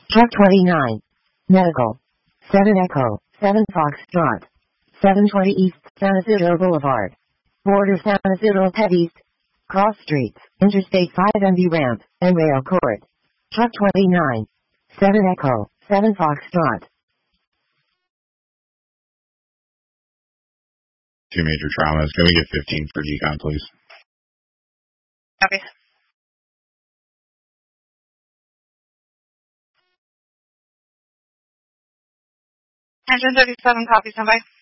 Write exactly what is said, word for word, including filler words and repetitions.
Truck twenty-nine. Medical. seven Echo, seven Foxtrot. seven twenty East San Isidro Boulevard. Border San Isidro Pet East. Cross Streets, Interstate five M B ramp, and rail court. Truck twenty-nine. seven Echo, seven Foxtrot. Two major traumas. Can we get fifteen for G-Con, please? Copy. Engine thirty-seven, copy, standby.